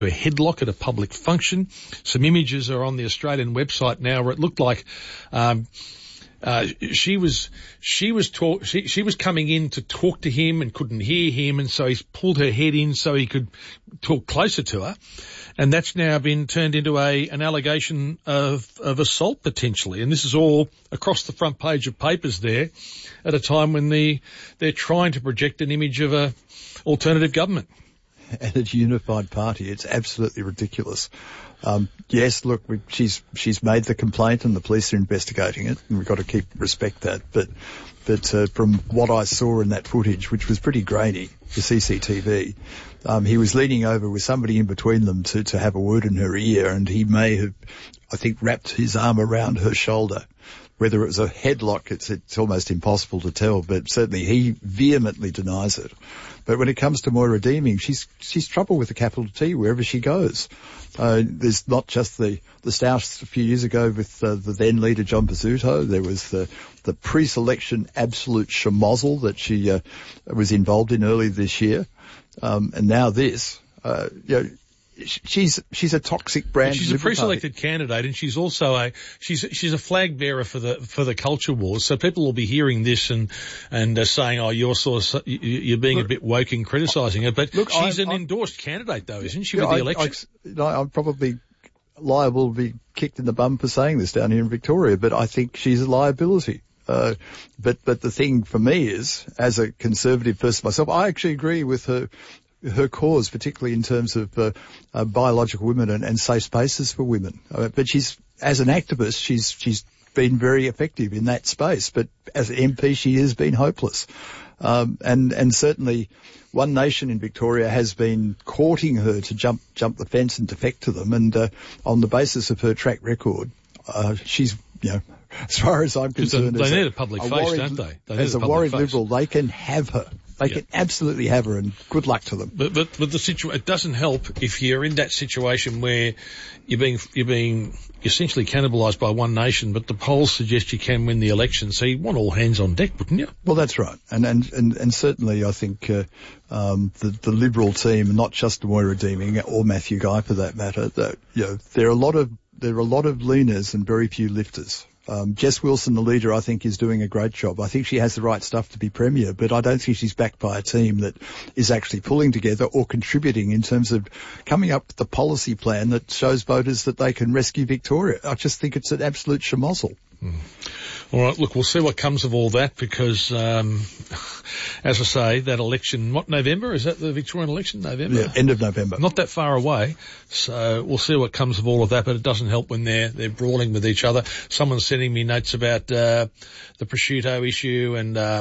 a headlock at a public function. Some images are on the Australian website now where it looked like she was coming in to talk to him and couldn't hear him, and so he's pulled her head in so he could talk closer to her. And that's now been turned into an allegation of assault potentially. And this is all across the front page of papers there at a time when they're trying to project an image of a alternative government. And a unified party. It's absolutely ridiculous. Yes, look, she's made the complaint and the police are investigating it, and we've got to respect that. But from what I saw in that footage, which was pretty grainy, the CCTV, he was leaning over with somebody in between them to have a word in her ear, and he may have, I think, wrapped his arm around her shoulder. Whether it was a headlock, it's almost impossible to tell, but certainly he vehemently denies it. But when it comes to Moira Deeming, she's trouble with a capital T wherever she goes. There's not just the stoush a few years ago with the then leader John Pizzuto. There was the pre-selection absolute schmozzle that she was involved in early this year, and now this. She's a toxic brand. She's a pre-selected candidate, and she's also she's a flag bearer for the culture wars. So people will be hearing this and saying, "Oh, you're being a bit woke in criticising her." But look, she's an endorsed candidate, though, isn't she? With the election, I'm probably liable to be kicked in the bum for saying this down here in Victoria, but I think she's a liability. But the thing for me is, as a conservative person myself, I actually agree with her cause, particularly in terms of biological women and safe spaces for women. But as an activist, she's been very effective in that space. But as an MP, she has been hopeless. And certainly One Nation in Victoria has been courting her to jump the fence and defect to them. And on the basis of her track record, she's, as far as I'm concerned, they need a public face, don't they? As a worried Liberal, they can have her. They can absolutely have her, and good luck to them. But the it doesn't help if you're in that situation where you're being essentially cannibalised by One Nation, but the polls suggest you can win the election. So you want all hands on deck, wouldn't you? Well, that's right, and certainly I think the Liberal team, not just Moira Deeming or Matthew Guy for that matter, that there are a lot of leaners and very few lifters. Jess Wilson, the leader, I think is doing a great job. I think she has the right stuff to be Premier, but I don't think she's backed by a team that is actually pulling together or contributing in terms of coming up with the policy plan that shows voters that they can rescue Victoria. I just think it's an absolute schmozzle. All right, look, we'll see what comes of all that because, as I say, that election, what, November? Is that the Victorian election? November? Yeah, end of November. Not that far away. So we'll see what comes of all of that, but it doesn't help when they're brawling with each other. Someone's sending me notes about the prosciutto issue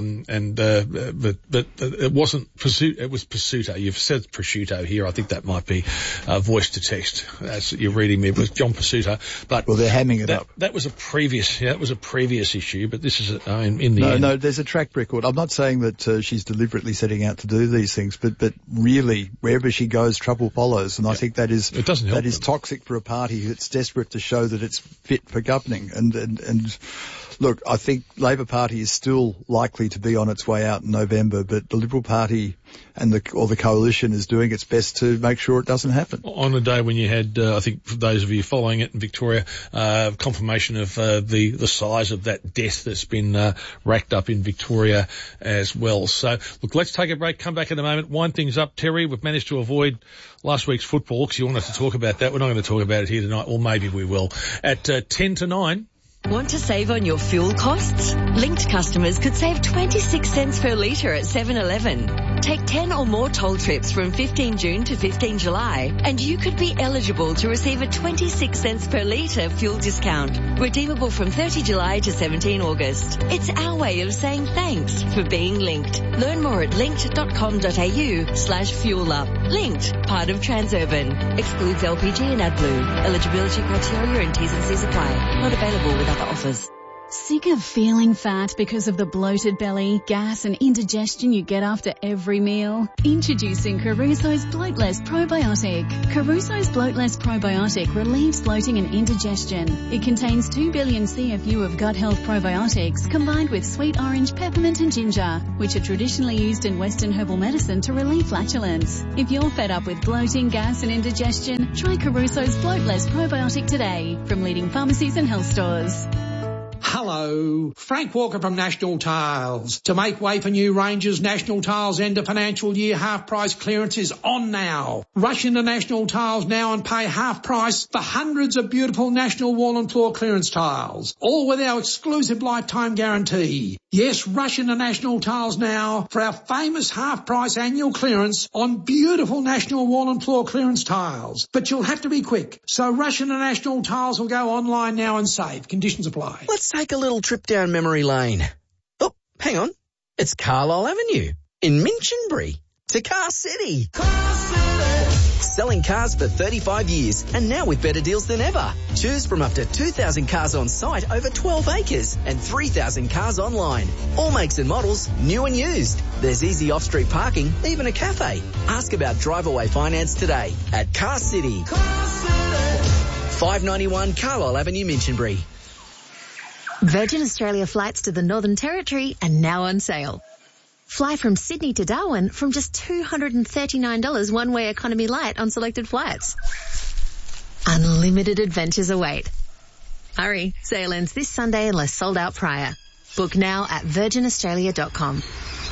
but it wasn't prosciutto, it was prosciutto. You've said prosciutto here. I think that might be voice to text as you're reading me. It was John Prosciutto. But well, they're hamming it up. That was a previous issue, but this is in the end. No, there's a track record. I'm not saying that she's deliberately setting out to do these things, but really, wherever she goes, trouble follows, and I think that is toxic for a party that's desperate to show that it's fit for governing. And look, I think Labor Party is still likely to be on its way out in November, but the Liberal Party and the coalition is doing its best to make sure it doesn't happen. On a day when you had, I think for those of you following it in Victoria, confirmation of the size of that death that's been racked up in Victoria as well. So, look, let's take a break, come back in a moment, wind things up. Terry, we've managed to avoid last week's football because you want us to talk about that. We're not going to talk about it here tonight, or maybe we will, at 10 to 9. Want to save on your fuel costs? Linked customers could save 26 cents per litre at 7-Eleven. Take 10 or more toll trips from 15 June to 15 July and you could be eligible to receive a 26 cents per litre fuel discount. Redeemable from 30 July to 17 August. It's our way of saying thanks for being linked. Learn more at linked.com.au/fuelup. Linked, part of Transurban. Excludes LPG and AdBlue. Eligibility criteria and T's and C's apply. Not available with other offers. Sick of feeling fat because of the bloated belly, gas and indigestion you get after every meal? Introducing Caruso's Bloatless Probiotic. Caruso's Bloatless Probiotic relieves bloating and indigestion. It contains 2 billion CFU of gut health probiotics combined with sweet orange, peppermint and ginger, which are traditionally used in Western herbal medicine to relieve flatulence. If you're fed up with bloating, gas and indigestion, try Caruso's Bloatless Probiotic today from leading pharmacies and health stores. Hello, Frank Walker from National Tiles. To make way for new ranges, National Tiles end of financial year half price clearance is on now. Rush into National Tiles now and pay half price for hundreds of beautiful National wall and floor clearance tiles, all with our exclusive lifetime guarantee. Yes, rush into National Tiles now for our famous half price annual clearance on beautiful National wall and floor clearance tiles. But you'll have to be quick, so rush into National Tiles or go online now and save. Conditions apply. Let's take a little trip down memory lane. Oh, hang on. It's Carlisle Avenue in Minchinbury to Car City. Car City. Selling cars for 35 years and now with better deals than ever. Choose from up to 2,000 cars on site over 12 acres and 3,000 cars online. All makes and models, new and used. There's easy off-street parking, even a cafe. Ask about drive-away finance today at Car City. Car City. 591 Carlisle Avenue, Minchinbury. Virgin Australia flights to the Northern Territory are now on sale. Fly from Sydney to Darwin from just $239 one-way economy light on selected flights. Unlimited adventures await. Hurry, sale ends this Sunday unless sold out prior. Book now at virginaustralia.com.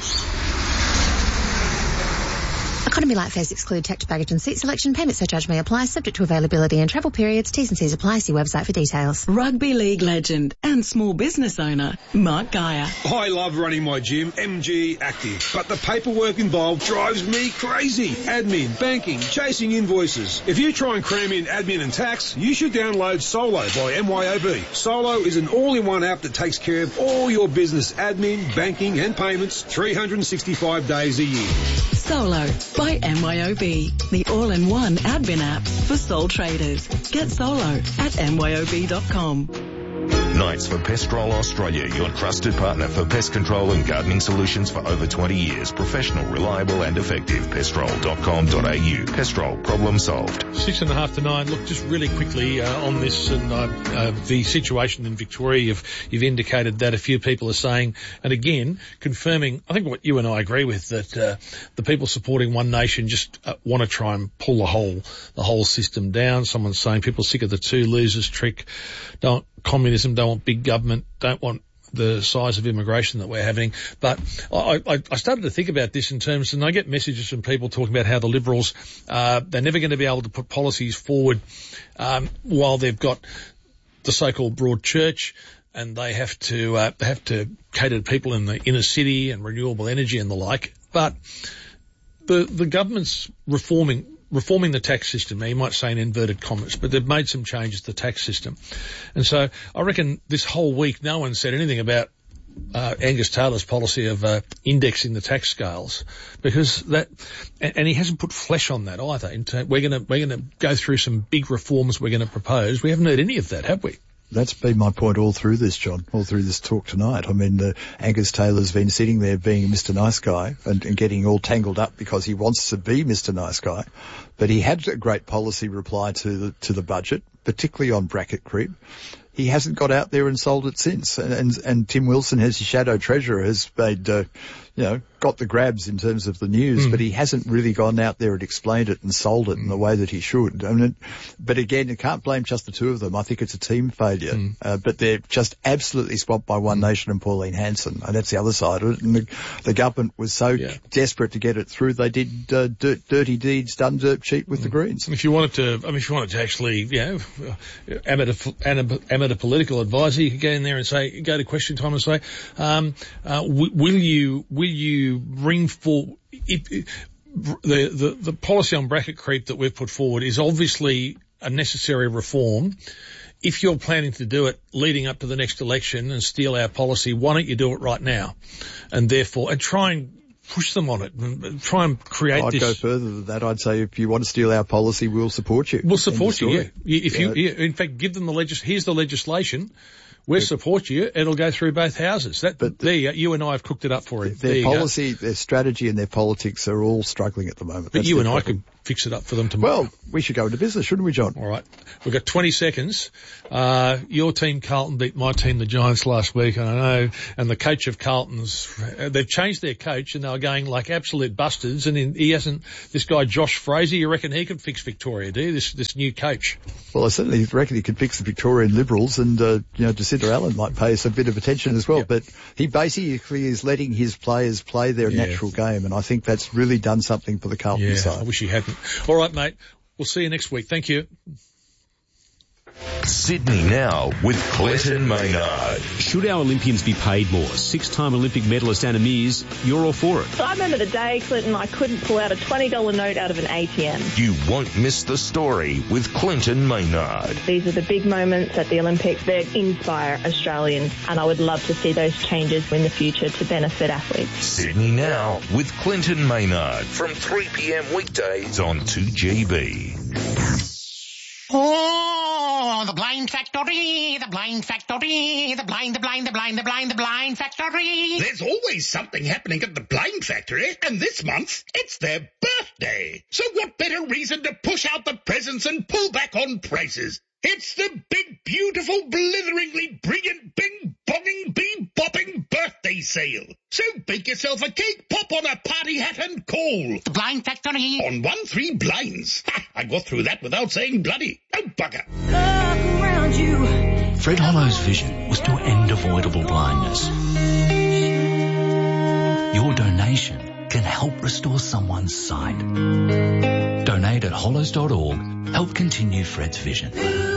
Economy light fares exclude tax, baggage and seat selection. Payment surcharge may apply, subject to availability and travel periods. T's and C's apply. See website for details. Rugby league legend and small business owner, Mark Geyer. I love running my gym, MG Active, but the paperwork involved drives me crazy. Admin, banking, chasing invoices. If you try and cram in admin and tax, you should download Solo by MYOB. Solo is an all-in-one app that takes care of all your business admin, banking and payments 365 days a year. Solo by MYOB, the all-in-one admin app for sole traders. Get Solo at myob.com. Knights for Pestrol Australia, your trusted partner for pest control and gardening solutions for over 20 years. Professional, reliable and effective. Pestrol.com.au. Pestrol, problem solved. 6:30 to 9. Look, just really quickly on this and the situation in Victoria. You've indicated that a few people are saying, and again, confirming, I think what you and I agree with, that the people supporting One Nation just want to try and pull the whole system down. Someone's saying people are sick of the two losers trick. Communism, don't want big government, don't want the size of immigration that we're having. But I started to think about this in terms, and I get messages from people talking about how the Liberals, they're never going to be able to put policies forward while they've got the so-called broad church, and they have to cater to people in the inner city and renewable energy and the like. But the government's reforming the tax system. Now, you might say in inverted commas, but they've made some changes to the tax system. And so I reckon this whole week no one said anything about Angus Taylor's policy of indexing the tax scales, because and he hasn't put flesh on that either. We're going to go through some big reforms we're going to propose. We haven't heard any of that, have we? That's been my point all through this, John, all through this talk tonight. I mean, Angus Taylor's been sitting there being Mr. Nice Guy and getting all tangled up because he wants to be Mr. Nice Guy. But he had a great policy reply to the budget, particularly on bracket creep. He hasn't got out there and sold it since. And Tim Wilson, as his shadow treasurer, has made, got the grabs in terms of the news, but he hasn't really gone out there and explained it and sold it in the way that he should. I mean, but again, you can't blame just the two of them. I think it's a team failure. But they're just absolutely swamped by One Nation and Pauline Hanson. And that's the other side of it. And the government was so desperate to get it through, they did dirty deeds done dirt cheap with the Greens. If you wanted to actually, amateur political advisor, you could go in there and say, go to question time and say, will you bring forward the policy on bracket creep that we've put forward is obviously a necessary reform. If you're planning to do it leading up to the next election and steal our policy, why don't you do it right now? And therefore, and try and push them on it and try and create I'd go further than that. I'd say if you want to steal our policy, we'll support you. We'll support you, yeah. In fact, give them here's the legislation. We'll support you. It'll go through both houses. You and I have cooked it up for it. Their policy, their strategy and their politics are all struggling at the moment. But you and I could fix it up for them tomorrow. Well, we should go into business, shouldn't we, John? All right. We've got 20 seconds. Your team, Carlton, beat my team, the Giants, last week, I know. And the coach of Carlton's, they've changed their coach and they were going like absolute bustards. And this guy, Josh Fraser, you reckon he could fix Victoria, do you? This new coach? Well, I certainly reckon he could fix the Victorian Liberals, and, Jacinta Allen might pay us a bit of attention as well. Yep. But he basically is letting his players play their natural game, and I think that's really done something for the Carlton side. I wish he hadn't. All right, mate. We'll see you next week. Thank you. Sydney Now with Clinton Maynard. Should our Olympians be paid more? 6-time Olympic medalist Anna Meares, you're all for it. So I remember the day, Clinton, I couldn't pull out a $20 note out of an ATM. You won't miss the story with Clinton Maynard. These are the big moments at the Olympics that inspire Australians, and I would love to see those changes in the future to benefit athletes. Sydney Now with Clinton Maynard from 3 p.m. weekdays on 2GB. Oh, the blind factory, the blind factory, the blind factory. There's always something happening at the blind factory, and this month, it's their birthday. So what better reason to push out the presents and pull back on prices? It's the big, beautiful, blitheringly brilliant, bing-bonging, bee-bopping birthday sale. So bake yourself a cake, pop on a party hat and call. The Blind Factory. On 1-3 blinds. Ha, I got through that without saying bloody. Oh, bugger. Look around you. Fred Hollow's vision was to end avoidable blindness. Your donation can help restore someone's sight. Donate at hollows.org. Help continue Fred's vision.